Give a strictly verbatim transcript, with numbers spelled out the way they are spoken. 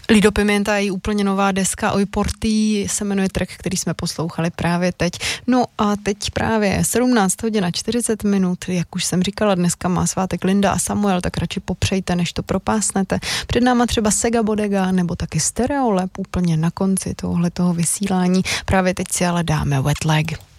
Lido Pimienta je úplně nová deska Oj Portý, se jmenuje track, který jsme poslouchali právě teď. No a teď právě sedmnáct hodin a čtyřicet minut, jak už jsem říkala, dneska má svátek Linda a Samuel, tak radši popřejte, než to propásnete. Před náma třeba Sega Bodega nebo taky Stereolab úplně na konci tohohletoho vysílání. Právě teď si ale dáme Wet Leg.